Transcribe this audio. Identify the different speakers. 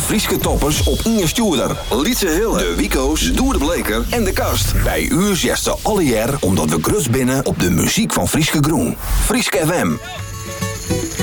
Speaker 1: Frieske toppers op Inge Stuurder, Lietse Hille, de Wico's, Doer de Bleker en de Kast. Bij u zegt ze alle jaar omdat we grut binnen op de muziek van Frieske Groen. Frieske FM.